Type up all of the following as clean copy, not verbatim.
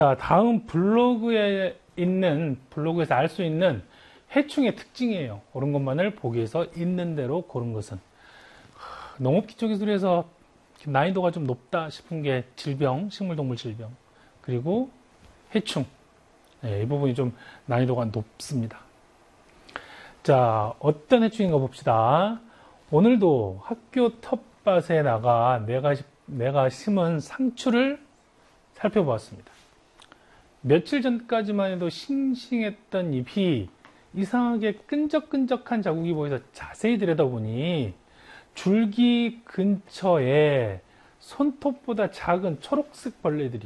자, 다음 블로그에서 알 수 있는 해충의 특징이에요. 옳은 것만을 보기에서 있는 대로 고른 것은. 농업기초기술에서 난이도가 좀 높다 싶은 게 질병, 식물동물 질병, 그리고 해충. 이 부분이 좀 난이도가 높습니다. 자, 어떤 해충인가 봅시다. 오늘도 학교 텃밭에 나가 내가 심은 상추를 살펴보았습니다. 며칠 전까지만 해도 싱싱했던 잎이 이상하게 끈적끈적한 자국이 보여서 자세히 들여다보니 줄기 근처에 손톱보다 작은 초록색 벌레들이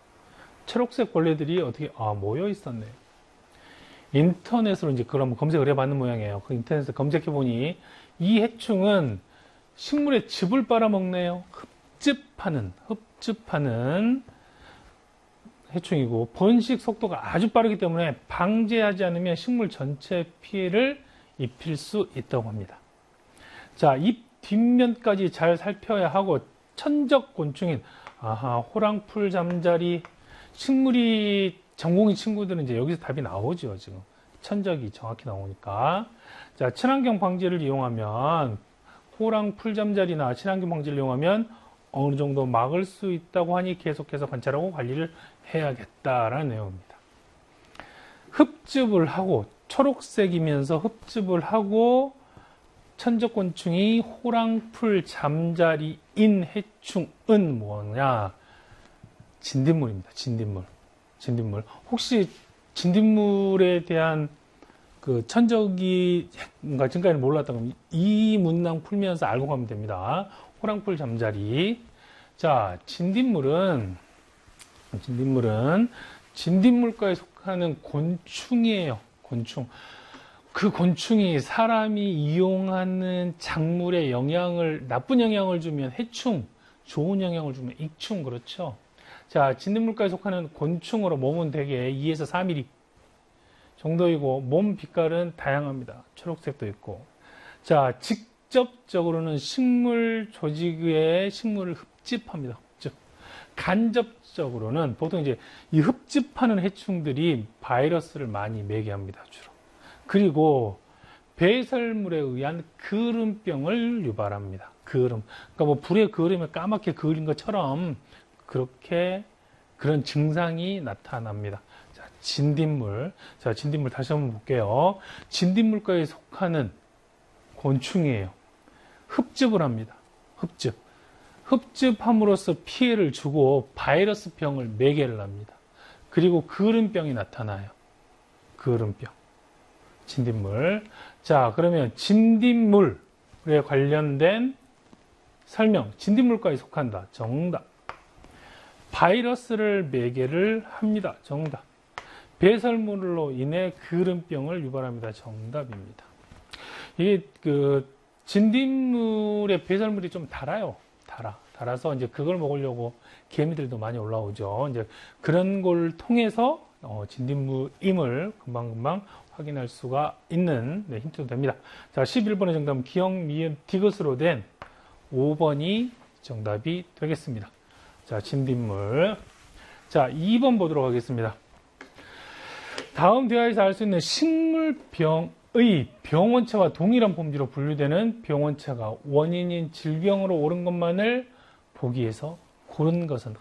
어떻게 모여 있었네요. 인터넷으로 이제 그걸 한번 검색을 해봤는 모양이에요. 그 인터넷에서 검색해보니 이 해충은 식물의 즙을 빨아먹네요. 흡즙하는 해충이고, 번식 속도가 아주 빠르기 때문에 방제하지 않으면 식물 전체 피해를 입힐 수 있다고 합니다. 자, 잎 뒷면까지 잘 살펴야 하고, 천적곤충인 호랑풀 잠자리, 식물이 전공인 친구들은 이제 여기서 답이 나오죠. 지금 천적이 정확히 나오니까. 자, 친환경 방지를 이용하면, 호랑풀 잠자리나 친환경 방지를 이용하면 어느 정도 막을 수 있다고 하니 계속해서 관찰하고 관리를 해야겠다라는 내용입니다. 흡즙을 하고, 초록색이면서 흡즙을 하고, 천적곤충이 호랑풀 잠자리인 해충은 뭐냐? 진딧물입니다. 진딧물. 혹시 진딧물에 대한 그 천적이 지금까지는 몰랐다면 이 문항 풀면서 알고 가면 됩니다. 호랑풀 잠자리. 자, 진딧물은 진딧물과에 속하는 곤충이에요. 곤충. 그 곤충이 사람이 이용하는 작물에 나쁜 영향을 주면 해충, 좋은 영향을 주면 익충, 그렇죠? 자, 진딧물과에 속하는 곤충으로 몸은 대개 2에서 4mm 정도이고, 몸 빛깔은 다양합니다. 초록색도 있고. 자, 직접적으로는 식물 조직의 식물을 흡집합니다. 간접적으로는 보통 이제 이 흡집하는 해충들이 바이러스를 많이 매개합니다. 주로. 그리고 배설물에 의한 그름병을 유발합니다. 그러니까 뭐 불에 그으면 까맣게 그을린 것처럼 그런 증상이 나타납니다. 자, 진딧물 다시 한번 볼게요. 진딧물과에 속하는 곤충이에요. 흡즙을 합니다. 흡즙함으로써 피해를 주고 바이러스병을 매개를 합니다. 그리고 그름병이 나타나요. 그름병. 진딧물. 자, 그러면 진딧물에 관련된 설명. 진딧물과에 속한다. 정답. 바이러스를 매개를 합니다. 정답. 배설물로 인해 그름병을 유발합니다. 정답입니다. 이게 진딧물의 배설물이 좀 달아요. 달아서 이제 그걸 먹으려고 개미들도 많이 올라오죠. 이제 그런 걸 통해서 진딧물임을 금방금방 확인할 수가 있는 힌트도 됩니다. 자, 11번의 정답은 기역, 미음, 디귿으로 된 5번이 정답이 되겠습니다. 자, 진딧물. 자, 2번 보도록 하겠습니다. 다음 대화에서 알 수 있는 식물병의 병원체와 동일한 범주로 분류되는 병원체가 원인인 질병으로 옳은 것만을 보기에서 고른 것은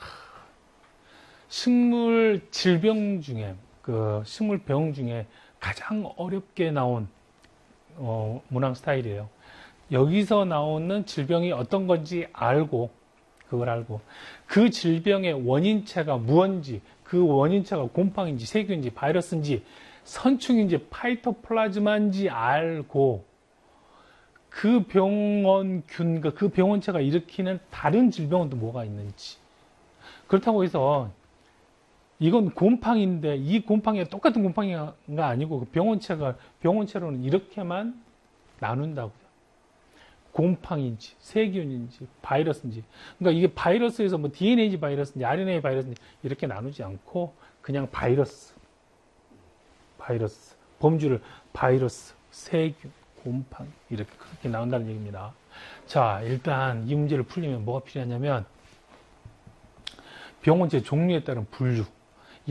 식물 질병 중에 식물병 중에 가장 어렵게 나온 문항 스타일이에요. 여기서 나오는 질병이 어떤 건지 그걸 알고 그 질병의 원인체가 무언지, 그 원인체가 곰팡인지 세균인지 바이러스인지 선충인지 파이토플라즈마인지 알고 그 병원균, 그 병원체가 일으키는 다른 질병은 또 뭐가 있는지. 그렇다고 해서 이건 곰팡이인데 이 곰팡이가 똑같은 곰팡이가 아니고 그 병원체로는 이렇게만 나눈다고요. 곰팡이인지 세균인지 바이러스인지. 그러니까 이게 바이러스에서 뭐 DNA인지 바이러스인지 RNA 바이러스인지 이렇게 나누지 않고 그냥 바이러스 범주를 바이러스, 세균, 곰팡이 그렇게 나온다는 얘기입니다. 자, 일단 이 문제를 풀려면 뭐가 필요하냐면 병원체 종류에 따른 분류,